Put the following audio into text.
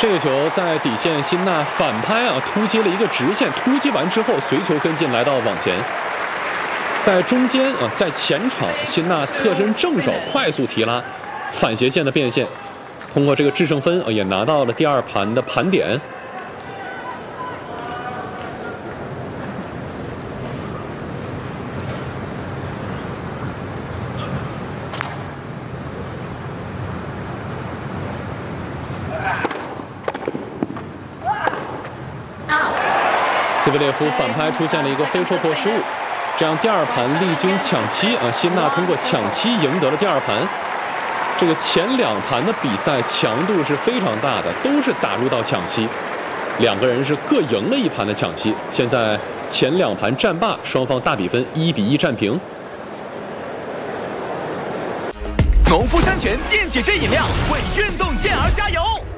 这个球在底线，辛纳反拍啊，突击了一个直线，突击完之后随球跟进，来到网前，在中间啊，在前场，辛纳侧身正手快速提拉，反斜线的变线，通过这个制胜分啊，也拿到了第2盘的盘点。兹维列夫反拍出现了一个非受迫失误，这样第2盘历经抢七啊，辛纳通过抢七赢得了第2盘。这个前2盘的比赛强度是非常大的，都是打入到抢七，2个人是各赢了1盘的抢七。现在前2盘战罢，双方大比分1-1战平。 农夫山泉电解质饮料为运动健儿加油。